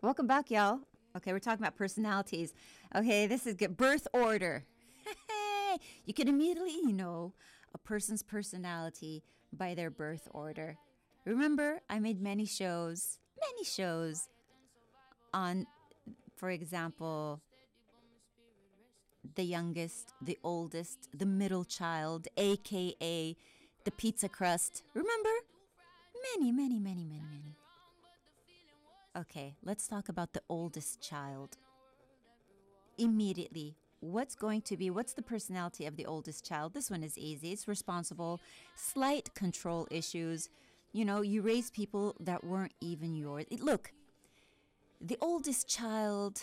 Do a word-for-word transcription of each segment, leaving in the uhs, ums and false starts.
Welcome back, y'all. Okay, we're talking about personalities. Okay, this is good. Birth order. You can immediately know a person's personality by their birth order. Remember, I made many shows, many shows on, for example, the youngest, the oldest, the middle child, aka the pizza crust. Remember? Many, many, many, many, many. Okay, let's talk about the oldest child. Immediately, what's going to be, what's the personality of the oldest child? This one is easy. It's responsible, slight control issues. You know, you raise people that weren't even yours. It- Look, the oldest child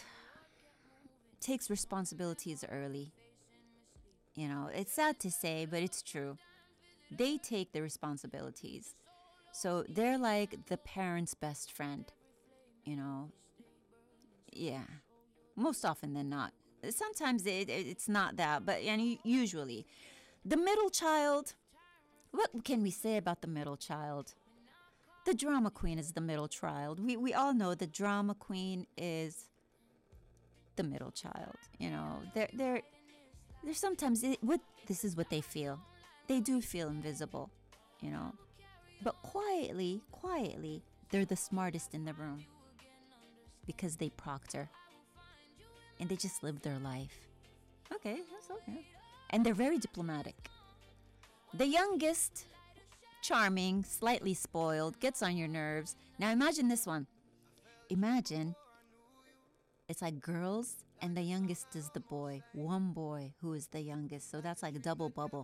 takes responsibilities early. You know, it's sad to say, but it's true. They take the responsibilities. So they're like the parent's best friend, you know. Yeah, most often than not. Sometimes it, it, it's not that, but and usually. The middle child, what can we say about the middle child? The drama queen is the middle child. We, we all know the drama queen is the middle child. You know, they're, they're, they're sometimes, it, what, this is what they feel. They do feel invisible, you know. But quietly, quietly, they're the smartest in the room because they proctor and they just live their life. Okay, that's okay. And they're very diplomatic. The youngest, charming, slightly spoiled, gets on your nerves. Now imagine this one. Imagine it's like girls and the youngest is the boy. One boy who is the youngest. So that's like a double bubble.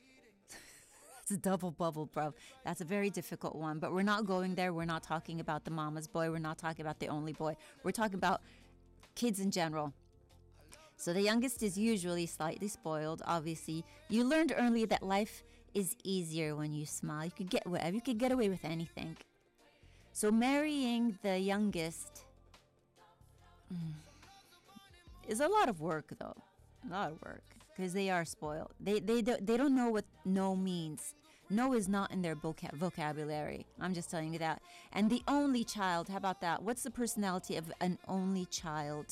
It's a double bubble, bro. That's a very difficult one. But we're not going there. We're not talking about the mama's boy. We're not talking about the only boy. We're talking about kids in general. So the youngest is usually slightly spoiled, obviously. You learned early that life is easier when you smile. You could get whatever. You could get away with anything. So marrying the youngest mm, is a lot of work, though. A lot of work. Because they are spoiled. They they don't, they don't know what no means. No is not in their vocab- vocabulary. I'm just telling you that. And the only child, how about that? What's the personality of an only child?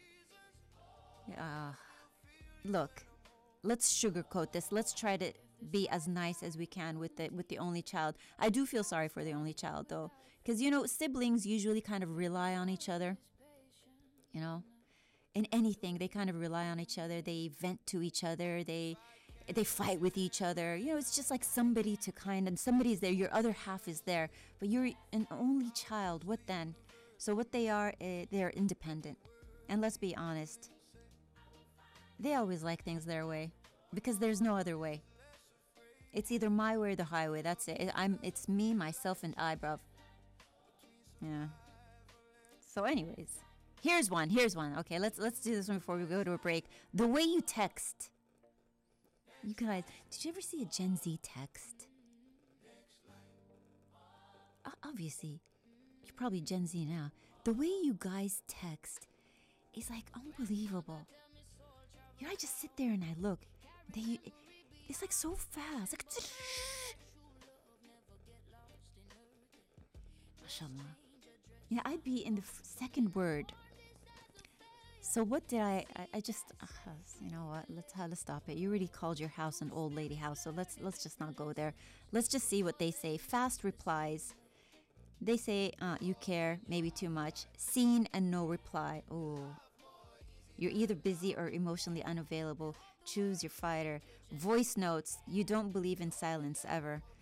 Uh, look, let's sugarcoat this. Let's try to be as nice as we can with the with the only child. I do feel sorry for the only child though, because you know siblings usually kind of rely on each other. You know, in anything they kind of rely on each other. They vent to each other. They they fight with each other. You know, it's just like somebody to kind of somebody's there. Your other half is there, but you're an only child. What then? So what they are, uh, they're independent, and let's be honest. They always like things their way because there's no other way. It's either my way or the highway. That's it. I'm. It's me, myself, and I, bruv. Yeah. So, anyways, here's one. Here's one. Okay, let's let's do this one before we go to a break. The way you text. You guys, did you ever see a Gen Z text? Uh, obviously, you're probably Gen Z now. The way you guys text is like unbelievable. You know, I just sit there and I look. They, it's like so fast. Like, mashallah. You know, I'd be in the f- second word. So what did I? I, I just, uh, you know what? Let's uh, let's stop it. You already called your house an old lady house, so let's let's just not go there. Let's just see what they say. Fast replies. They say, uh, you care, maybe too much. Seen and no reply. Oh. You're either busy or emotionally unavailable. Choose your fighter. Voice notes. You don't believe in silence ever.